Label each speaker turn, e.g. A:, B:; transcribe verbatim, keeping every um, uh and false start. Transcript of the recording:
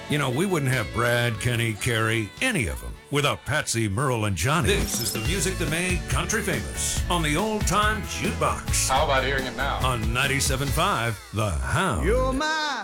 A: You know, we wouldn't have Brad, Kenny, Carrie, any of them without Patsy, Merle, and Johnny. This is the music that made country famous on the old-time jukebox.
B: How about hearing it now?
A: On ninety-seven point five, The Hound.
C: You're my